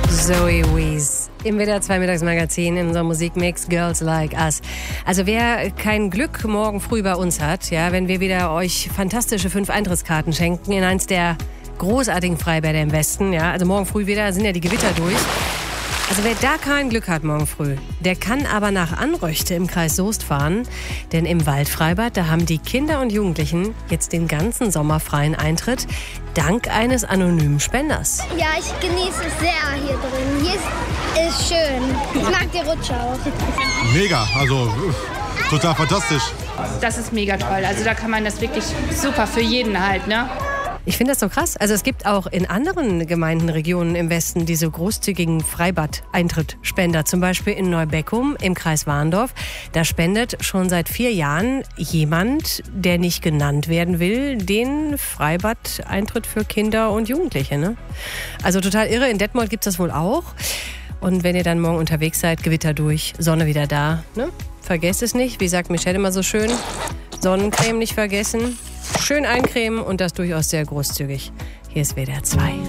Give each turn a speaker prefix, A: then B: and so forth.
A: Zoe Wees im WDR 2 Mittagsmagazin in unserem Musikmix Girls Like Us. Also wer kein Glück morgen früh bei uns hat, ja, wenn wir wieder euch fantastische 5 Eintrittskarten schenken in eins der großartigen Freibäder im Westen, ja, also morgen früh wieder sind ja die Gewitter durch. Also wer da kein Glück hat morgen früh, der kann aber nach Anröchte im Kreis Soest fahren. Denn im Waldfreibad, da haben die Kinder und Jugendlichen jetzt den ganzen Sommer freien Eintritt, dank eines anonymen Spenders.
B: Ja, ich genieße es sehr hier drin. Hier ist schön. Ich mag die Rutsche auch.
C: Mega, also total fantastisch.
D: Das ist mega toll. Also da kann man das wirklich super für jeden halt, ne?
A: Ich finde das so krass. Also es gibt auch in anderen Gemeinden, Regionen im Westen diese großzügigen Freibad-Eintrittspender. Zum Beispiel in Neubeckum im Kreis Warndorf. Da spendet schon seit 4 Jahren jemand, der nicht genannt werden will, den Freibad-Eintritt für Kinder und Jugendliche. Ne? Also total irre. In Detmold gibt es das wohl auch. Und wenn ihr dann morgen unterwegs seid, Gewitter durch, Sonne wieder da. Ne? Vergesst es nicht. Wie sagt Michelle immer so schön, Sonnencreme nicht vergessen. Schön eincremen und das durchaus sehr großzügig. Hier ist WDR 2.